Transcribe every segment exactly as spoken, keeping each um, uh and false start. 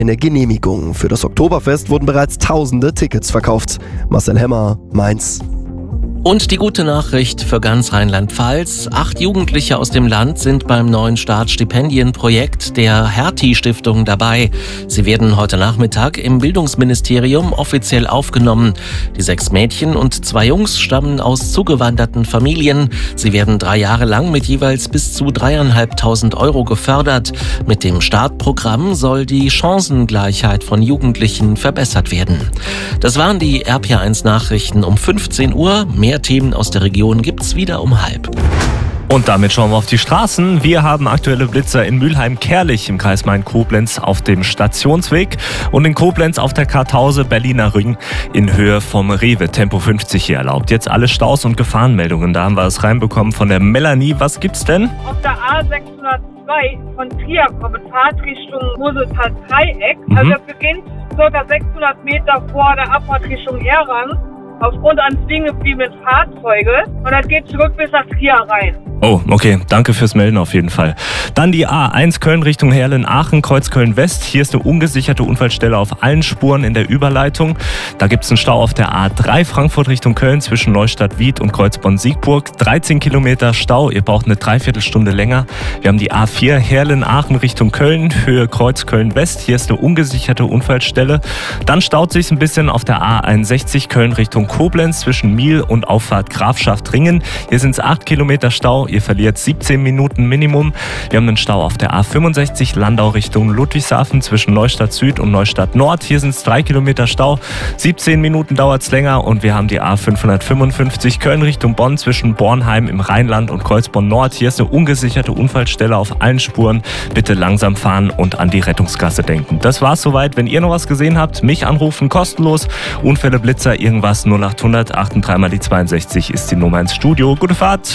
Eine Genehmigung. Für das Oktoberfest wurden bereits tausende Tickets verkauft. Marcel Hemmer, Mainz. Und die gute Nachricht für ganz Rheinland-Pfalz. Acht Jugendliche aus dem Land sind beim neuen Staatsstipendienprojekt der Hertie-Stiftung dabei. Sie werden heute Nachmittag im Bildungsministerium offiziell aufgenommen. Die sechs Mädchen und zwei Jungs stammen aus zugewanderten Familien. Sie werden drei Jahre lang mit jeweils bis zu dreieinhalbtausend Euro gefördert. Mit dem Startprogramm soll die Chancengleichheit von Jugendlichen verbessert werden. Das waren die R P R eins Nachrichten um fünfzehn Uhr. Mehr Themen aus der Region gibt's wieder um halb. Und damit schauen wir auf die Straßen. Wir haben aktuelle Blitzer in Mülheim-Kerlich im Kreis Main-Koblenz auf dem Stationsweg und in Koblenz auf der Kartause Berliner Ring in Höhe vom Rewe. Tempo fünfzig hier erlaubt. Jetzt alle Staus und Gefahrenmeldungen. Da haben wir es reinbekommen von der Melanie. Was gibt's denn? Auf der A sechshundertzwei von Trier kommt Fahrtrichtung Moseltal-Dreieck. Mhm. Also das beginnt ca. sechshundert Meter vor der Abfahrt Richtung Errang. Aufgrund an stehen gebliebenen Fahrzeuge. Und das geht zurück bis nach Trier rein. Oh, okay. Danke fürs Melden auf jeden Fall. Dann die A eins Köln Richtung Herlen-Aachen, Kreuz Köln-West. Hier ist eine ungesicherte Unfallstelle auf allen Spuren in der Überleitung. Da gibt es einen Stau auf der A drei Frankfurt Richtung Köln zwischen Neustadt-Wied und Kreuzborn-Siegburg. dreizehn Kilometer Stau. Ihr braucht eine Dreiviertelstunde länger. Wir haben die A vier Herlen-Aachen Richtung Köln, Höhe Kreuz Köln-West. Hier ist eine ungesicherte Unfallstelle. Dann staut sich ein bisschen auf der A einundsechzig Köln Richtung Koblenz zwischen Miel und Auffahrt Grafschaft-Ringen. Hier sind es acht Kilometer Stau. Ihr verliert siebzehn Minuten Minimum. Wir haben einen Stau auf der A fünfundsechzig Landau Richtung Ludwigshafen zwischen Neustadt Süd und Neustadt Nord. Hier sind es drei Kilometer Stau. siebzehn Minuten dauert es länger. Und wir haben die A fünfhundertfünfundfünfzig Köln Richtung Bonn zwischen Bornheim im Rheinland und Kreuzborn Nord. Hier ist eine ungesicherte Unfallstelle auf allen Spuren. Bitte langsam fahren und an die Rettungsgasse denken. Das war's soweit. Wenn ihr noch was gesehen habt, mich anrufen, kostenlos. Unfälle, Blitzer, irgendwas, null acht hundert achtunddreißig mal die zweiundsechzig ist die Nummer ins Studio. Gute Fahrt!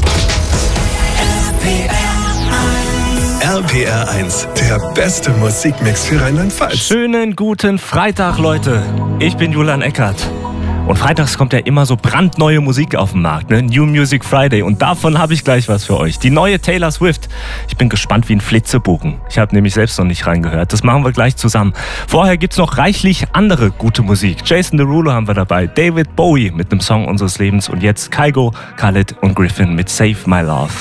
R P R eins, der beste Musikmix für Rheinland-Pfalz. Schönen guten Freitag, Leute. Ich bin Julian Eckert. Und freitags kommt ja immer so brandneue Musik auf den Markt, ne? New Music Friday. Und davon habe ich gleich was für euch. Die neue Taylor Swift. Ich bin gespannt wie ein Flitzebogen. Ich habe nämlich selbst noch nicht reingehört. Das machen wir gleich zusammen. Vorher gibt's noch reichlich andere gute Musik. Jason Derulo haben wir dabei. David Bowie mit einem Song unseres Lebens. Und jetzt Kygo, Khaled und Griffin mit Save My Love.